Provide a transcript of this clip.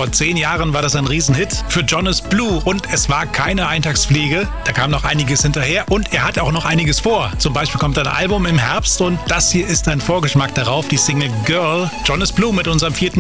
Vor 10 Jahren war das ein Riesenhit für Jonas Blue und es war keine Eintagsfliege. Da kam noch einiges hinterher und er hat auch noch einiges vor. Zum Beispiel kommt ein Album im Herbst und das hier ist ein Vorgeschmack darauf, die Single Girl. Jonas Blue mit unserem 4.